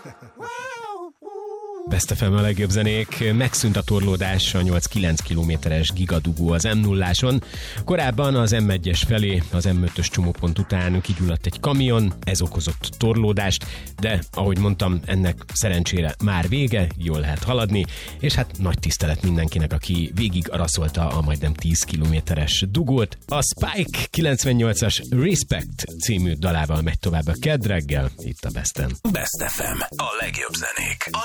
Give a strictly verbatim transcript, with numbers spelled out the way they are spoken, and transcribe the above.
Best ef em a legjobb zenék. Megszűnt a torlódás, a nyolc-kilenc kilométeres gigadugó az em nulláson. Korábban az em egyes felé, az em ötös csomópont után kigyulladt egy kamion, ez okozott torlódást, de ahogy mondtam, ennek szerencsére már vége, jól lehet haladni, és hát nagy tisztelet mindenkinek, aki végig araszolta a majdnem tíz kilométeres dugót. A Spike kilencvennyolcas Respect című dalával megy tovább a Kedd reggel, itt a Besten. Best ef em, a legjobb zenék.